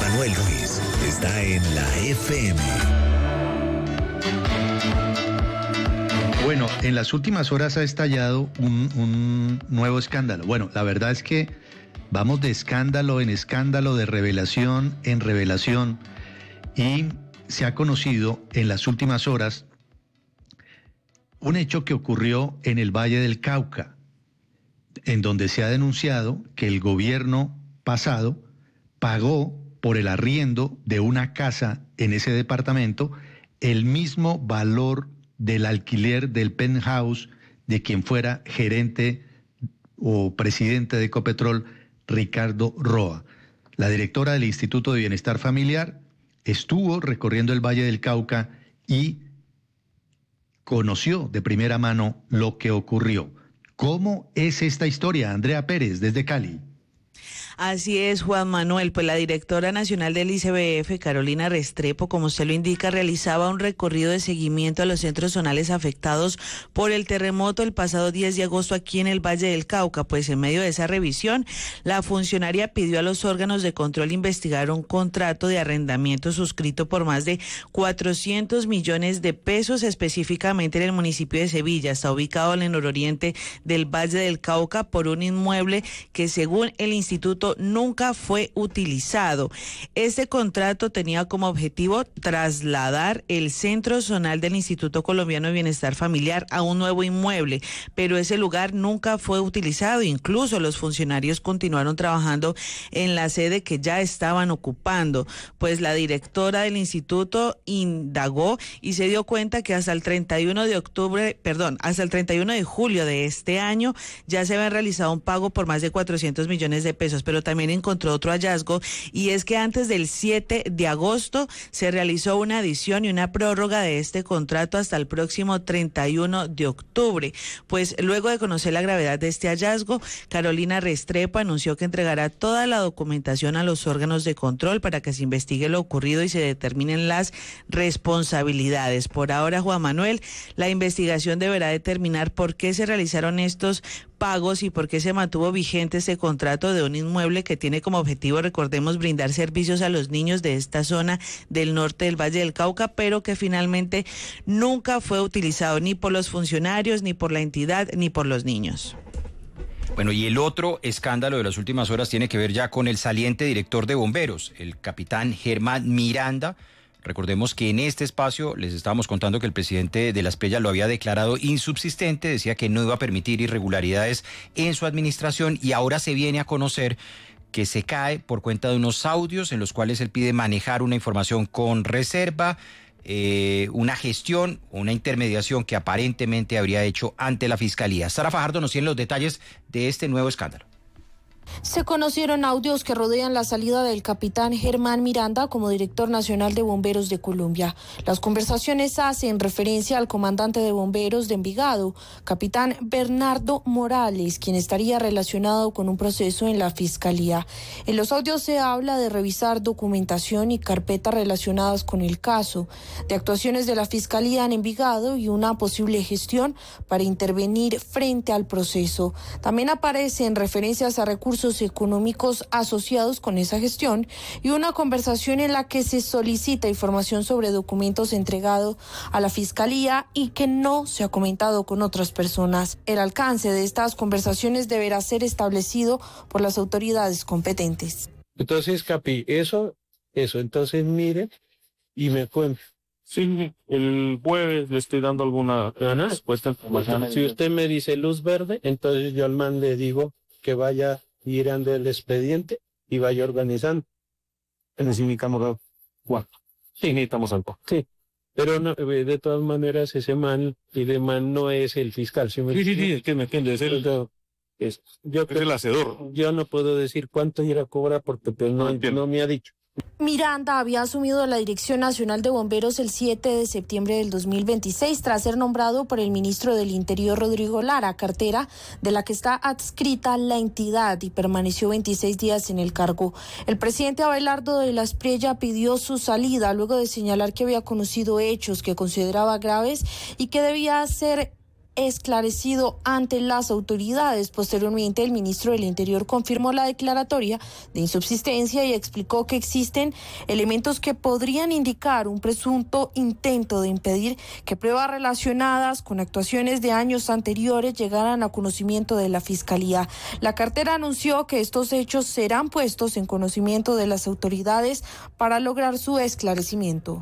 Manuel Ruiz está en la FM. Bueno, en las últimas horas ha estallado un nuevo escándalo. Bueno, la verdad es que vamos de escándalo en escándalo, de revelación en revelación, y se ha conocido en las últimas horas un hecho que ocurrió en el Valle del Cauca, en donde se ha denunciado que el gobierno pasado pagó por el arriendo de una casa en ese departamento el mismo valor del alquiler del penthouse de quien fuera gerente o presidente de Ecopetrol, Ricardo Roa. La directora del Instituto de Bienestar Familiar estuvo recorriendo el Valle del Cauca y conoció de primera mano lo que ocurrió. ¿Cómo es esta historia? Andrea Pérez, desde Cali. Así es, Juan Manuel, pues la directora nacional del ICBF, Carolina Restrepo, como usted lo indica, realizaba un recorrido de seguimiento a los centros zonales afectados por el terremoto el pasado 10 de agosto aquí en el Valle del Cauca. Pues en medio de esa revisión, la funcionaria pidió a los órganos de control investigar un contrato de arrendamiento suscrito por más de 400 millones de pesos, específicamente en el municipio de Sevilla. Está ubicado en el nororiente del Valle del Cauca, por un inmueble que, según el instituto, nunca fue utilizado. Este contrato tenía como objetivo trasladar el centro zonal del Instituto Colombiano de Bienestar Familiar a un nuevo inmueble, pero ese lugar nunca fue utilizado. Incluso los funcionarios continuaron trabajando en la sede que ya estaban ocupando. Pues la directora del instituto indagó y se dio cuenta que hasta el 31 de julio de este año ya se había realizado un pago por más de 400 millones de pesos, pero también encontró otro hallazgo, y es que antes del 7 de agosto se realizó una adición y una prórroga de este contrato hasta el próximo 31 de octubre. Pues luego de conocer la gravedad de este hallazgo, Carolina Restrepo anunció que entregará toda la documentación a los órganos de control para que se investigue lo ocurrido y se determinen las responsabilidades. Por ahora, Juan Manuel, la investigación deberá determinar por qué se realizaron estos pagos y por qué se mantuvo vigente ese contrato de un inmueble que tiene como objetivo, recordemos, brindar servicios a los niños de esta zona del norte del Valle del Cauca, pero que finalmente nunca fue utilizado ni por los funcionarios, ni por la entidad, ni por los niños. Bueno, y el otro escándalo de las últimas horas tiene que ver ya con el saliente director de bomberos, el capitán Germán Miranda. Recordemos que en este espacio les estábamos contando que el presidente de la Espriella lo había declarado insubsistente, decía que no iba a permitir irregularidades en su administración, y ahora se viene a conocer que se cae por cuenta de unos audios en los cuales él pide manejar una información con reserva, una gestión, una intermediación que aparentemente habría hecho ante la Fiscalía. Sara Fajardo nos tiene los detalles de este nuevo escándalo. Se conocieron audios que rodean la salida del capitán Germán Miranda como director nacional de Bomberos de Colombia. Las conversaciones hacen referencia al comandante de bomberos de Envigado, capitán Bernardo Morales, quien estaría relacionado con un proceso en la Fiscalía. En los audios se habla de revisar documentación y carpetas relacionadas con el caso, de actuaciones de la Fiscalía en Envigado y una posible gestión para intervenir frente al proceso. También aparecen referencias a recursos económicos asociados con esa gestión y una conversación en la que se solicita información sobre documentos entregados a la Fiscalía y que no se ha comentado con otras personas. El alcance de estas conversaciones deberá ser establecido por las autoridades competentes. Entonces, Capi, eso, entonces mire y me cuente. Sí, el jueves le estoy dando alguna respuesta. Si usted me dice luz verde, entonces yo al man le digo que vaya girando el expediente y vaya organizando. Necesitamos cuánto. Sí, necesitamos algo. Sí, pero no, de todas maneras ese man no es el fiscal. Sí, es que me entiende, es el hacedor. Yo no puedo decir cuánto ir a cobrar porque pues no me ha dicho. Miranda había asumido la Dirección Nacional de Bomberos el 7 de septiembre del 2026 tras ser nombrado por el ministro del Interior, Rodrigo Lara, cartera de la que está adscrita la entidad, y permaneció 26 días en el cargo. El presidente Abelardo de la Espriella pidió su salida luego de señalar que había conocido hechos que consideraba graves y que debía ser esclarecido ante las autoridades. Posteriormente, el ministro del Interior confirmó la declaratoria de insubsistencia y explicó que existen elementos que podrían indicar un presunto intento de impedir que pruebas relacionadas con actuaciones de años anteriores llegaran a conocimiento de la Fiscalía. La cartera anunció que estos hechos serán puestos en conocimiento de las autoridades para lograr su esclarecimiento.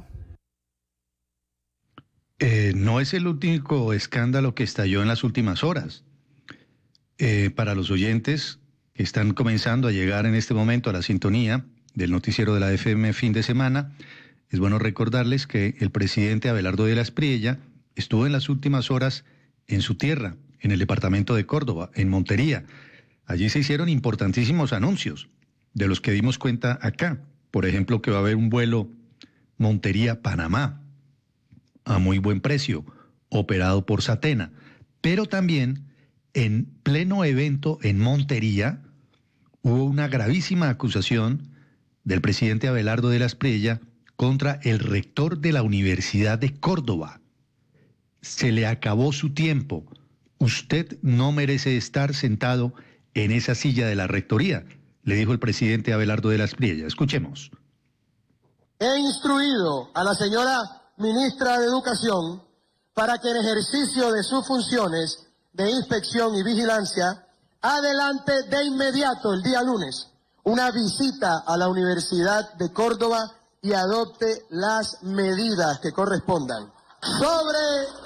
No es el único escándalo que estalló en las últimas horas. Para los oyentes que están comenzando a llegar en este momento a la sintonía del noticiero de la FM fin de semana, es bueno recordarles que el presidente Abelardo de la Espriella estuvo en las últimas horas en su tierra, en el departamento de Córdoba, en Montería. Allí se hicieron importantísimos anuncios, de los que dimos cuenta acá. Por ejemplo, que va a haber un vuelo Montería-Panamá, a muy buen precio, operado por Satena. Pero también, en pleno evento en Montería, hubo una gravísima acusación del presidente Abelardo de la Espriella contra el rector de la Universidad de Córdoba. Se le acabó su tiempo. Usted no merece estar sentado en esa silla de la rectoría, le dijo el presidente Abelardo de la Espriella. Escuchemos. He instruido a la señora ministra de Educación para que en ejercicio de sus funciones de inspección y vigilancia adelante de inmediato el día lunes una visita a la Universidad de Córdoba y adopte las medidas que correspondan. Sobre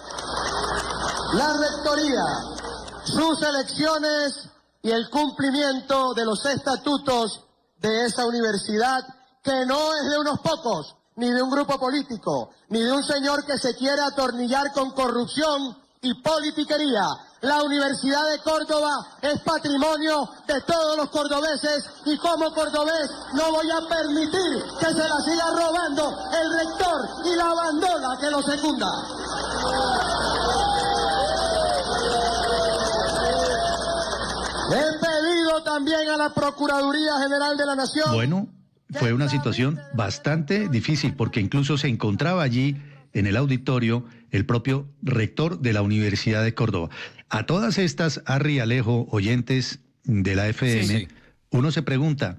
la rectoría, sus elecciones y el cumplimiento de los estatutos de esa universidad, que no es de unos pocos, ni de un grupo político, ni de un señor que se quiere atornillar con corrupción y politiquería. La Universidad de Córdoba es patrimonio de todos los cordobeses y como cordobés no voy a permitir que se la siga robando el rector y la bandola que lo secunda. He pedido también a la Procuraduría General de la Nación... Bueno, fue una situación bastante difícil porque incluso se encontraba allí en el auditorio el propio rector de la Universidad de Córdoba. A todas estas, Arri, Alejo, oyentes de la FM, uno se pregunta,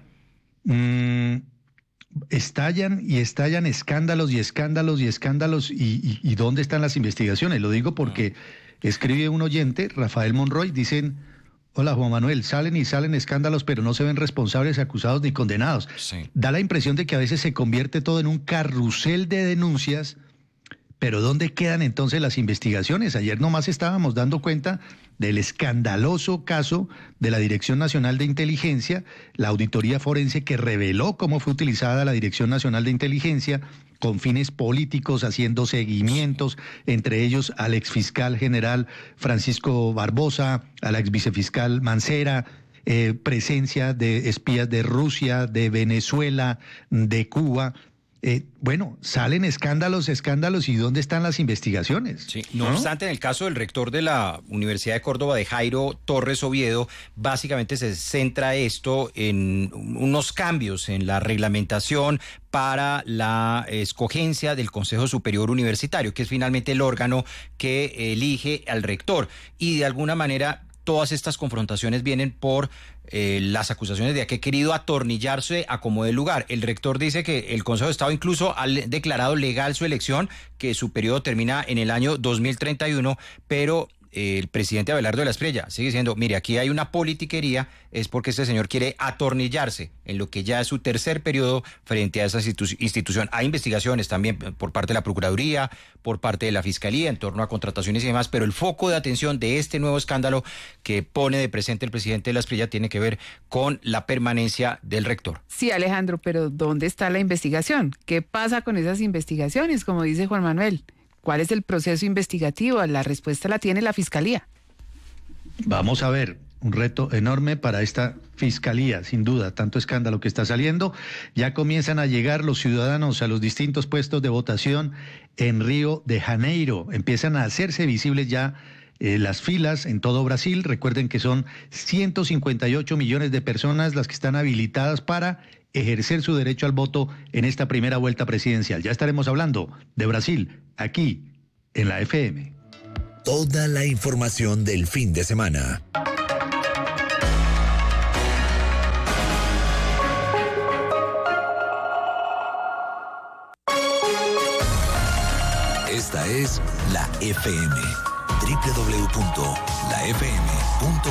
estallan escándalos y escándalos y escándalos y ¿dónde están las investigaciones? Lo digo porque escribe un oyente, Rafael Monroy, dicen... Hola, Juan Manuel, salen escándalos, pero no se ven responsables, acusados ni condenados. Sí. Da la impresión de que a veces se convierte todo en un carrusel de denuncias, pero ¿dónde quedan entonces las investigaciones? Ayer nomás estábamos dando cuenta del escandaloso caso de la Dirección Nacional de Inteligencia, la auditoría forense que reveló cómo fue utilizada la Dirección Nacional de Inteligencia con fines políticos, haciendo seguimientos, entre ellos al exfiscal general Francisco Barbosa, a la exvicefiscal Mancera, presencia de espías de Rusia, de Venezuela, de Cuba. Bueno, salen escándalos, ¿y dónde están las investigaciones? Sí, no obstante, en el caso del rector de la Universidad de Córdoba, de Jairo Torres Oviedo, básicamente se centra esto en unos cambios en la reglamentación para la escogencia del Consejo Superior Universitario, que es finalmente el órgano que elige al rector. Y de alguna manera todas estas confrontaciones vienen por las acusaciones de que ha querido atornillarse a como de lugar. El rector dice que el Consejo de Estado incluso ha declarado legal su elección, que su periodo termina en el año 2031, pero el presidente Abelardo de la Espriella sigue diciendo, mire, aquí hay una politiquería, es porque este señor quiere atornillarse en lo que ya es su tercer periodo frente a esa institución. Hay investigaciones también por parte de la Procuraduría, por parte de la Fiscalía en torno a contrataciones y demás, pero el foco de atención de este nuevo escándalo que pone de presente el presidente de la Espriella tiene que ver con la permanencia del rector. Sí, Alejandro, pero ¿dónde está la investigación? ¿Qué pasa con esas investigaciones, como dice Juan Manuel? ¿Cuál es el proceso investigativo? La respuesta la tiene la Fiscalía. Vamos a ver, un reto enorme para esta Fiscalía, sin duda, tanto escándalo que está saliendo. Ya comienzan a llegar los ciudadanos a los distintos puestos de votación en Río de Janeiro. Empiezan a hacerse visibles ya las filas en todo Brasil. Recuerden que son 158 millones de personas las que están habilitadas para ejercer su derecho al voto en esta primera vuelta presidencial. Ya estaremos hablando de Brasil aquí en la FM. Toda la información del fin de semana. Esta es la FM. www.lafm.com